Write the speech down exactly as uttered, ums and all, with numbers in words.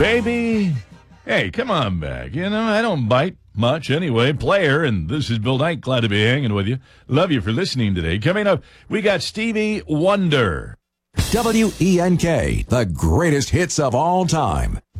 baby. Hey, come on back. You know, I don't bite much anyway. Player, and this is Bill Knight. Glad to be hanging with you. Love you for listening today. Coming up, we got Stevie Wonder. W E N K, the greatest hits of all time.